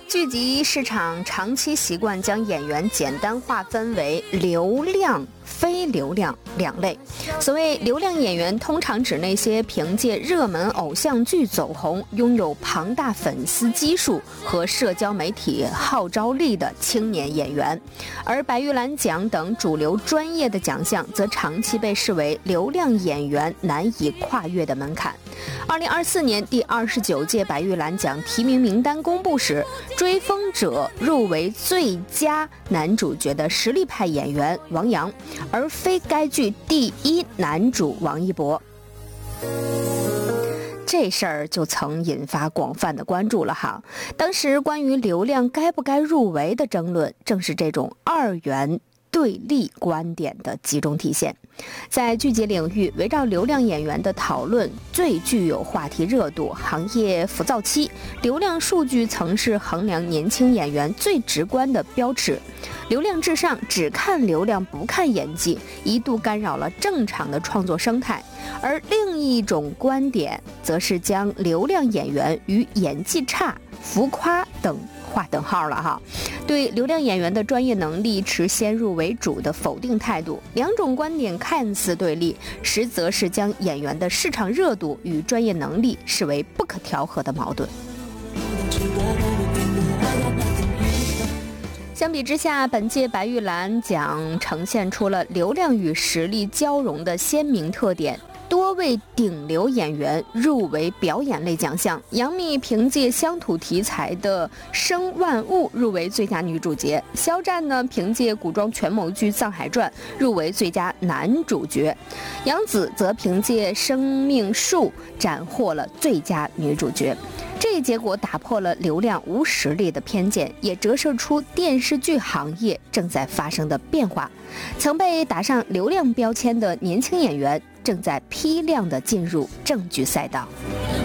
剧集市场长期习惯将演员简单划分为流量、非流量两类。所谓流量演员，通常指那些凭借热门偶像剧走红、拥有庞大粉丝基数和社交媒体号召力的青年演员。而白玉兰奖等主流专业的奖项，则长期被视为流量演员难以跨越的门槛。2024年第29届白玉兰奖提名名单公布时，《追风者》入围最佳男主角的实力派演员王阳，而非该剧第一男主王一博。这事儿就曾引发广泛的关注了哈。当时关于流量该不该入围的争论，正是这种二元对立观点的集中体现。在剧集领域，围绕流量演员的讨论最具有话题热度。行业浮躁期，流量数据曾是衡量年轻演员最直观的标尺。流量至上，只看流量不看演技，一度干扰了正常的创作生态。而另一种观点，则是将流量演员与演技差、浮夸等划等号了哈，对流量演员的专业能力持先入为主的否定态度。两种观点看似对立，实则是将演员的市场热度与专业能力视为不可调和的矛盾。相比之下，本届白玉兰奖呈现出了流量与实力交融的鲜明特点。多位顶流演员入围表演类奖项，杨幂凭借乡土题材的《生万物》入围最佳女主角，肖战呢凭借古装权谋剧《藏海传》入围最佳男主角，杨紫则凭借《生命树》斩获了最佳女主角。这一结果打破了流量无实力的偏见，也折射出电视剧行业正在发生的变化。曾被打上流量标签的年轻演员正在批量地进入正剧赛道。